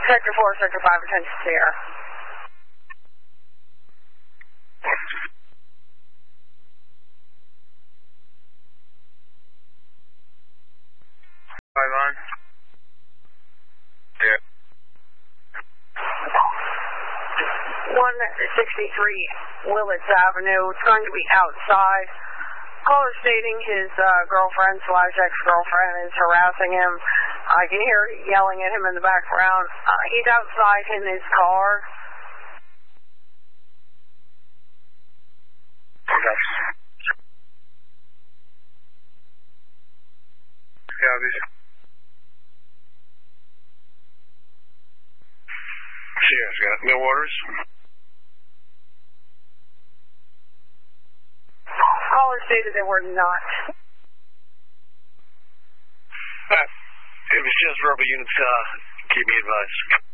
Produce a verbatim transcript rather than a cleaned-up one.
Sector four, Sector five, attention Sierra. Five on. Yeah. one sixty-three Willits Avenue. It's going to be outside. Caller stating his uh, girlfriend slash ex-girlfriend is harassing him. I can hear yelling at him in the background. Uh, he's outside in his car. Okay. Yeah, these. Sierra's got no orders. Caller stated they were not. Uh, if it's just verbal units, uh, keep me advised.